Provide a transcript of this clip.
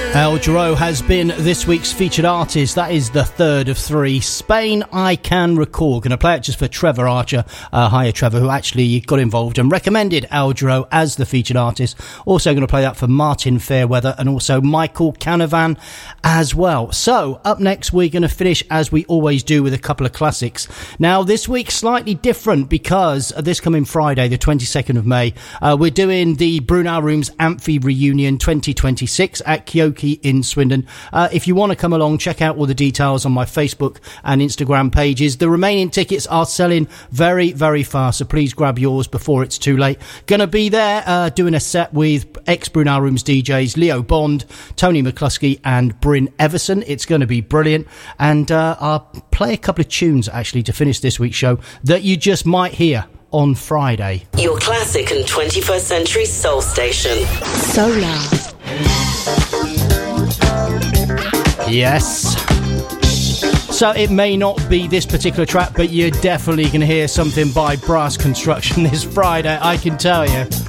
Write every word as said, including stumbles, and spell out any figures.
El Giro has been this week's featured artist. That is the third of three. Spain, I Can Recall. Going to play it just for Trevor Archer. Uh, hiya, Trevor, who actually got involved and recommended El Giro as the featured artist. Also going to play that for Martin Fairweather and also Michael Canavan as well. So, up next, we're going to finish, as we always do, with a couple of classics. Now, this week, slightly different because this coming Friday, the twenty-second of May, uh, we're doing the Brunel Rooms Amphi Reunion twenty twenty-six at Kyoki in Swindon. Uh, if you want to come along, check out all the details on my Facebook and Instagram pages. The remaining tickets are selling very, very fast, so please grab yours before it's too late. Gonna be there uh, doing a set with ex-Brunel Rooms D Js Leo Bond, Tony McCluskey and Bryn Everson. It's going to be brilliant, and uh, I'll play a couple of tunes actually to finish this week's show that you just might hear on Friday. Your classic and twenty-first century soul station. Solar. Yes. So it may not be this particular track, but you're definitely going to hear something by Brass Construction this Friday, I can tell you.